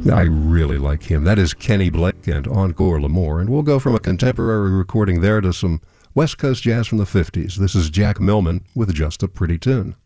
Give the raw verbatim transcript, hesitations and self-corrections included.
I really like him. That is Kenny Blake and Encore L'Amour. And we'll go from a contemporary recording there to some West Coast jazz from the fifties. This is Jack Millman with Just a Pretty Tune.